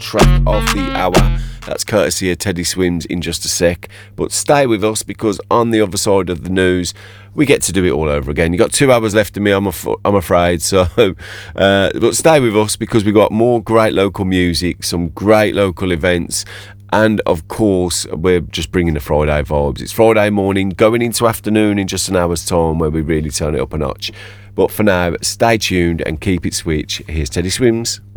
track of the hour. That's courtesy of Teddy Swims in just a sec. But stay with us, because on the other side of the news, we get to do it all over again. You've got 2 hours left of me, I'm afraid. So, but stay with us, because we've got more great local music, some great local events, and of course, we're just bringing the Friday vibes. It's Friday morning, going into afternoon in just an hour's time, where we really turn it up a notch. But for now, stay tuned and keep it switch. Here's Teddy Swims.